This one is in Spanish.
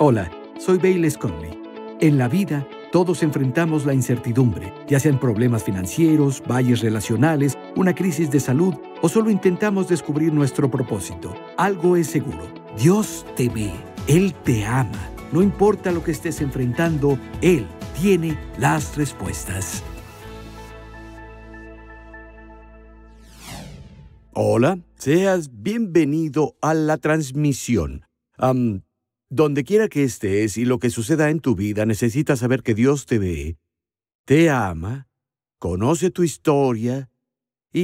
Hola, soy Bayless Conley. En la vida, todos enfrentamos la incertidumbre, ya sean problemas financieros, valles relacionales, una crisis de salud o solo intentamos descubrir nuestro propósito. Algo es seguro, Dios te ve, Él te ama. No importa lo que estés enfrentando, Él tiene las respuestas. Hola, seas bienvenido a la transmisión. Donde quiera que estés y lo que suceda en tu vida, necesitas saber que Dios te ve, te ama, conoce tu historia